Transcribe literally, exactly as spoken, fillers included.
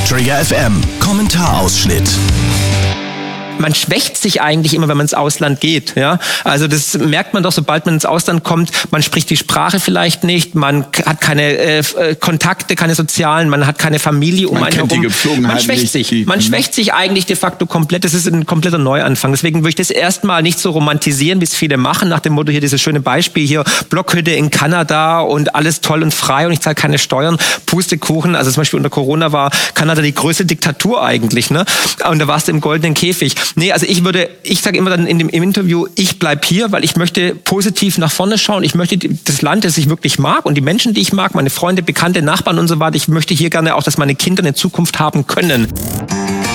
Trigger F M, Kommentarausschnitt. Man schwächt sich eigentlich immer, wenn man ins Ausland geht. Ja? Also das merkt man doch, sobald man ins Ausland kommt. Man spricht die Sprache vielleicht nicht, man hat keine äh, Kontakte, keine sozialen, man hat keine Familie um man einen herum. Die Gepflogenheit man schwächt nicht, sich. Die, man schwächt sich eigentlich de facto komplett. Das ist ein kompletter Neuanfang. Deswegen würde ich das erstmal nicht so romantisieren, wie es viele machen, nach dem Motto hier dieses schöne Beispiel hier, Blockhütte in Kanada und alles toll und frei und ich zahle keine Steuern, Pustekuchen. Also zum Beispiel unter Corona war Kanada die größte Diktatur eigentlich. Ne? Und da warst du im goldenen Käfig. Nee, also ich würde, ich sage immer dann in dem im Interview, ich bleib hier, weil ich möchte positiv nach vorne schauen. Ich möchte das Land, das ich wirklich mag und die Menschen, die ich mag, meine Freunde, Bekannte, Nachbarn und so weiter, ich möchte hier gerne auch, dass meine Kinder eine Zukunft haben können.